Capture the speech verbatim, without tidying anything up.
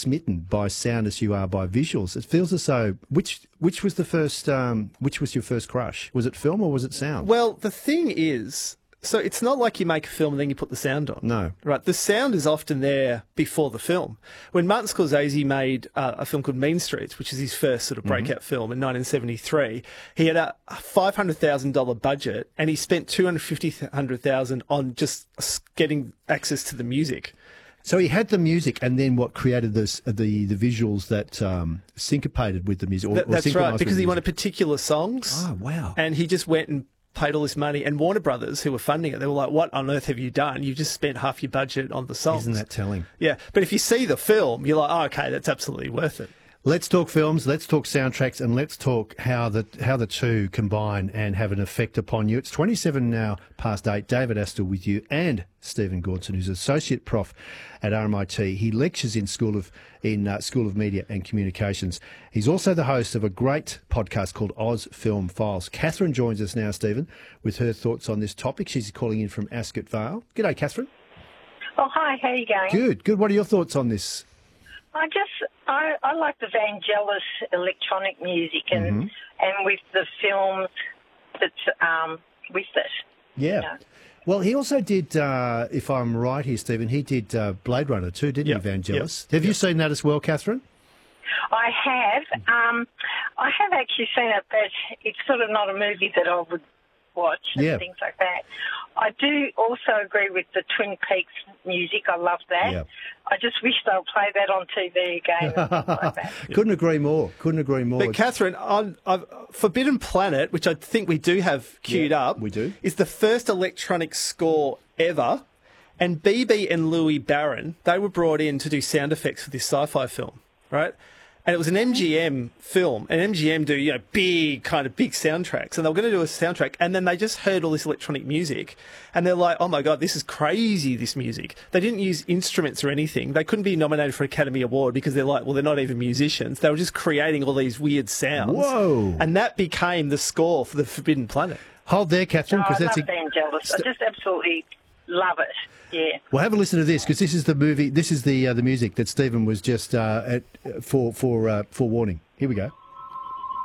smitten by sound as you are by visuals. It feels as though which which was the first um, which was your first crush? Was it film or was it sound? Well, the thing is, so it's not like you make a film and then you put the sound on. No. Right, the sound is often there before the film. When Martin Scorsese made uh, a film called Mean Streets, which is his first sort of breakout mm-hmm. film in nineteen seventy-three, he had a five hundred thousand dollars budget and he spent two hundred fifty thousand dollars on just getting access to the music. So he had the music, and then what created this, the the visuals that um, syncopated with the music? Or, That, or that's right, because he music. wanted particular songs. Oh, wow. And he just went and paid all this money. And Warner Brothers, who were funding it, they were like, what on earth have you done? You just spent half your budget on the songs. Isn't that telling? Yeah, but if you see the film, you're like, oh, okay, that's absolutely worth it. Let's talk films, let's talk soundtracks, and let's talk how the how the two combine and have an effect upon you. It's twenty-seven now past eight. David Astle with you and Stephen Gordson, who's Associate Prof at R M I T. He lectures in School of in uh, School of Media and Communications. He's also the host of a great podcast called Oz Film Files. Catherine joins us now, Stephen, with her thoughts on this topic. She's calling in from Ascot Vale. G'day, Catherine. Oh, hi, how are you going? Good, good. What are your thoughts on this? I just, I, I like the Vangelis electronic music and Mm-hmm. and with the films that's um, with it. Yeah. You know. Well, he also did, uh, if I'm right here, Stephen, he did uh, Blade Runner too, didn't Yep, he, Vangelis? yep, Have you yep. seen that as well, Catherine? I have. Um, I have actually seen it, but it's sort of not a movie that I would watch and Yeah. things like that. I do also agree with the Twin Peaks music. I love that. Yeah. I just wish they'll play that on T V again and things like that. Couldn't agree more. Couldn't agree more. But Catherine, on, on Forbidden Planet, which I think we do have queued Yeah, up, we do. is the first electronic score ever. And B B and Louis Barron, they were brought in to do sound effects for this sci-fi film, right? And it was an M G M film, and M G M do, you know, big, kind of big soundtracks, and they were going to do a soundtrack, and then they just heard all this electronic music, and they're like, oh my God, this is crazy, this music. They didn't use instruments or anything. They couldn't be nominated for an Academy Award because they're like, well, they're not even musicians. They were just creating all these weird sounds. Whoa. And that became the score for the Forbidden Planet. Hold there, Catherine, No, I because love that's... a- Vangelis. I just absolutely love it. Yeah. Well, have a listen to this, because this is the movie, this is the uh, the music that Stephen was just uh, at, for, for uh, forewarning. Here we go.